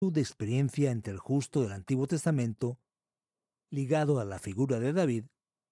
de experiencia entre el justo del Antiguo Testamento, ligado a la figura de David,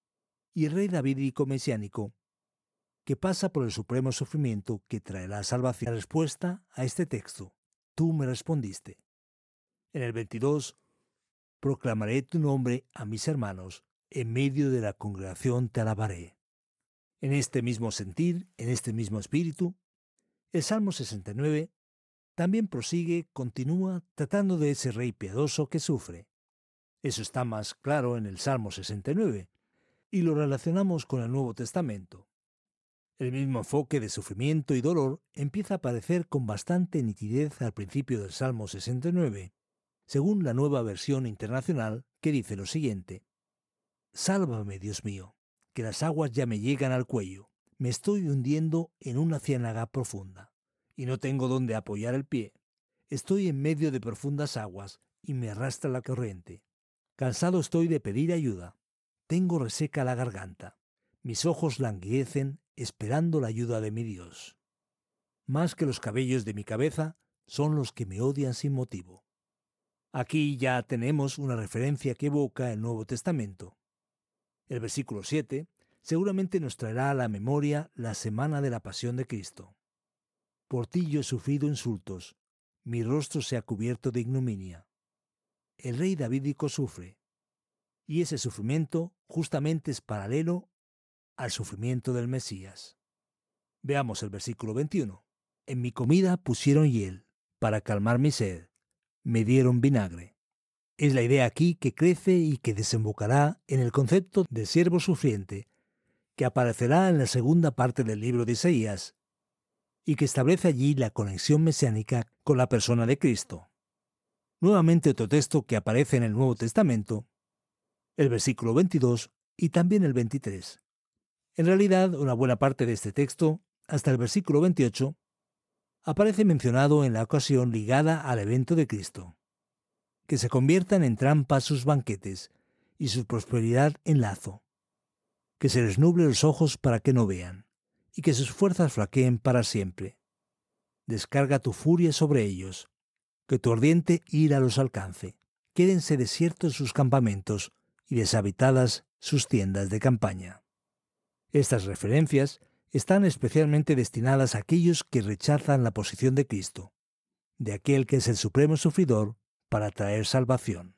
y el rey davídico mesiánico, que pasa por el supremo sufrimiento que traerá salvación. La respuesta a este texto: tú me respondiste. En el 22, proclamaré tu nombre a mis hermanos, en medio de la congregación te alabaré. En este mismo sentir, en este mismo espíritu, el Salmo 69 también continúa tratando de ese rey piadoso que sufre. Eso está más claro en el Salmo 69, y lo relacionamos con el Nuevo Testamento. El mismo enfoque de sufrimiento y dolor empieza a aparecer con bastante nitidez al principio del Salmo 69, según la Nueva Versión Internacional, que dice lo siguiente: Sálvame, Dios mío, que las aguas ya me llegan al cuello. Me estoy hundiendo en una ciénaga profunda, y no tengo dónde apoyar el pie. Estoy en medio de profundas aguas, y me arrastra la corriente. Cansado estoy de pedir ayuda. Tengo reseca la garganta. Mis ojos languidecen esperando la ayuda de mi Dios. Más que los cabellos de mi cabeza son los que me odian sin motivo. Aquí ya tenemos una referencia que evoca el Nuevo Testamento. El versículo 7 seguramente nos traerá a la memoria la semana de la pasión de Cristo. Por ti yo he sufrido insultos, mi rostro se ha cubierto de ignominia. El rey davídico sufre, y ese sufrimiento justamente es paralelo al sufrimiento del Mesías. Veamos el versículo 21. En mi comida pusieron hiel, para calmar mi sed, me dieron vinagre. Es la idea aquí que crece y que desembocará en el concepto de siervo sufriente, que aparecerá en la segunda parte del libro de Isaías, y que establece allí la conexión mesiánica con la persona de Cristo. Nuevamente otro texto que aparece en el Nuevo Testamento, el versículo 22 y también el 23. En realidad, una buena parte de este texto, hasta el versículo 28, aparece mencionado en la ocasión ligada al evento de Cristo. Que se conviertan en trampas sus banquetes y su prosperidad en lazo. Que se les nuble los ojos para que no vean, y que sus fuerzas flaqueen para siempre. Descarga tu furia sobre ellos, que tu ardiente ira los alcance. Quédense desiertos sus campamentos y deshabitadas sus tiendas de campaña. Estas referencias están especialmente destinadas a aquellos que rechazan la posición de Cristo, de aquel que es el supremo sufridor, para traer salvación.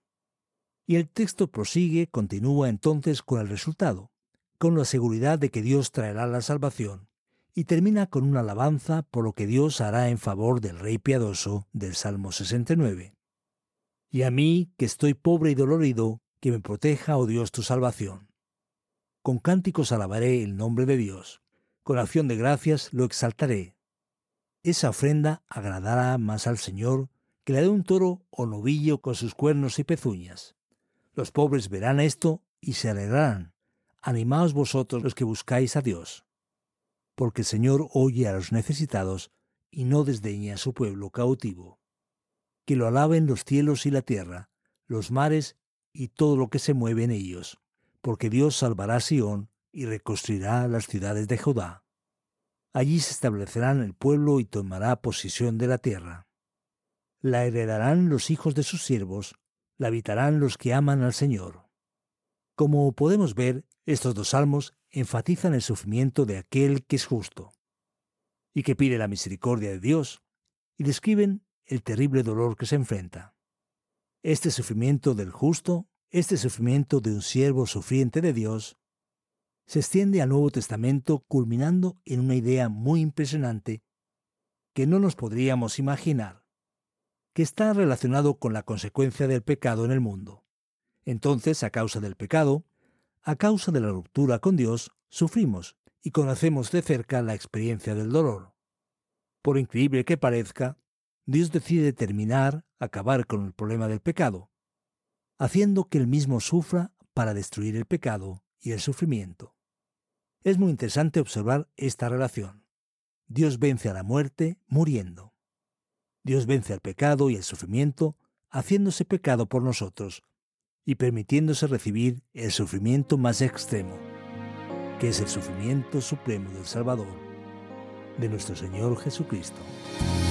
Y el texto continúa entonces con el resultado, con la seguridad de que Dios traerá la salvación, y termina con una alabanza por lo que Dios hará en favor del Rey piadoso del Salmo 69. Y a mí, que estoy pobre y dolorido, que me proteja, oh Dios, tu salvación. Con cánticos alabaré el nombre de Dios, con acción de gracias lo exaltaré. Esa ofrenda agradará más al Señor que la de un toro o novillo con sus cuernos y pezuñas. Los pobres verán esto y se alegrarán. Animaos vosotros los que buscáis a Dios. Porque el Señor oye a los necesitados y no desdeña a su pueblo cautivo. Que lo alaben los cielos y la tierra, los mares y todo lo que se mueve en ellos, porque Dios salvará a Sión y reconstruirá las ciudades de Judá. Allí se establecerán el pueblo y tomará posesión de la tierra. La heredarán los hijos de sus siervos, la habitarán los que aman al Señor. Como podemos ver, estos dos salmos enfatizan el sufrimiento de aquel que es justo y que pide la misericordia de Dios, y describen el terrible dolor que se enfrenta. Este sufrimiento del justo, este sufrimiento de un siervo sufriente de Dios, se extiende al Nuevo Testamento, culminando en una idea muy impresionante que no nos podríamos imaginar, que está relacionado con la consecuencia del pecado en el mundo. Entonces, a causa del pecado, a causa de la ruptura con Dios, sufrimos y conocemos de cerca la experiencia del dolor. Por increíble que parezca, Dios decide acabar con el problema del pecado, haciendo que Él mismo sufra para destruir el pecado y el sufrimiento. Es muy interesante observar esta relación. Dios vence a la muerte muriendo. Dios vence al pecado y al sufrimiento, haciéndose pecado por nosotros y permitiéndose recibir el sufrimiento más extremo, que es el sufrimiento supremo del Salvador, de nuestro Señor Jesucristo.